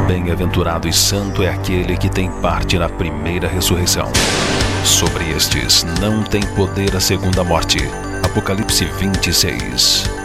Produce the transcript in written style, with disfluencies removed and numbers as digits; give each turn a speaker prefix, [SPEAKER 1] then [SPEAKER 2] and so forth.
[SPEAKER 1] Bem-aventurado e santo é aquele que tem parte na primeira ressurreição. Sobre estes não tem poder a segunda morte. Apocalipse 26.